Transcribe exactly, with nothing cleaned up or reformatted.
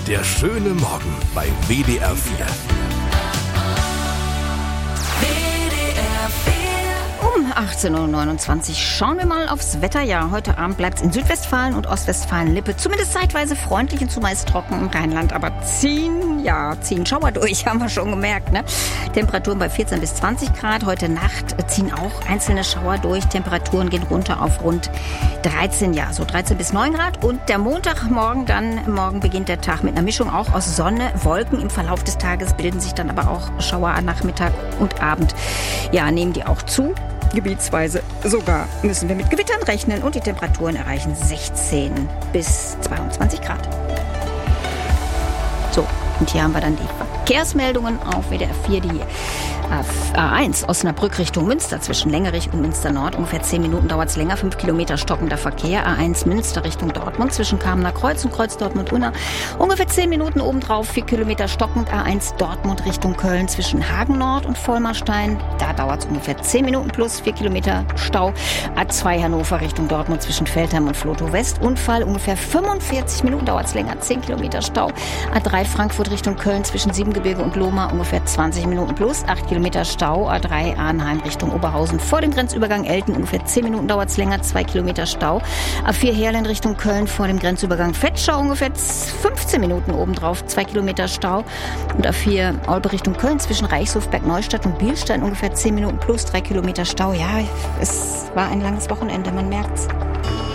Der schöne Morgen bei W D R vier. Um achtzehn Uhr neunundzwanzig schauen wir mal aufs Wetter. Ja, heute Abend bleibt es in Südwestfalen und Ostwestfalen-Lippe zumindest zeitweise freundlich und zumeist trocken im Rheinland. Aber ziehen, ja, ziehen Schauer durch, haben wir schon gemerkt, ne? Temperaturen bei vierzehn bis zwanzig Grad. Heute Nacht ziehen auch einzelne Schauer durch. Temperaturen gehen runter auf rund dreizehn, ja, so dreizehn bis neun Grad. Und der Montagmorgen dann, morgen beginnt der Tag mit einer Mischung auch aus Sonne, Wolken. Im Verlauf des Tages bilden sich dann aber auch Schauer an Nachmittag und Abend. Ja, nehmen die auch zu. Gebietsweise sogar müssen wir mit Gewittern rechnen und die Temperaturen erreichen sechzehn bis zweiundzwanzig Grad. So, und hier haben wir dann die Verkehrsmeldungen auf W D R vier, die A eins Osnabrück Richtung Münster zwischen Längerich und Münster Nord. Ungefähr zehn Minuten dauert es länger, fünf Kilometer stockender Verkehr. A eins Münster Richtung Dortmund zwischen Kamener Kreuz und Kreuz Dortmund-Unna. Ungefähr zehn Minuten obendrauf, vier Kilometer stockend. A eins Dortmund Richtung Köln zwischen Hagen Nord und Vollmarstein. Da dauert es ungefähr zehn Minuten plus vier Kilometer Stau. A zwei Hannover Richtung Dortmund zwischen Feldheim und Flotow West. Unfall, ungefähr fünfundvierzig Minuten dauert es länger, zehn Kilometer Stau. A drei Frankfurt Richtung Köln zwischen Siebengebirge und Lohmar. Ungefähr zwanzig Minuten plus acht Kilometer Stau. A drei Arnheim Richtung Oberhausen vor dem Grenzübergang Elten. Ungefähr zehn Minuten dauert es länger, zwei Kilometer Stau. A vier Heerlen Richtung Köln vor dem Grenzübergang Vetschau. Ungefähr fünfzehn Minuten obendrauf, zwei Kilometer Stau. Und A vier Olpe Richtung Köln zwischen Reichshof, Bergneustadt und Bilstein. Ungefähr zehn Minuten plus drei Kilometer Stau. Ja, es war ein langes Wochenende, man merkt's.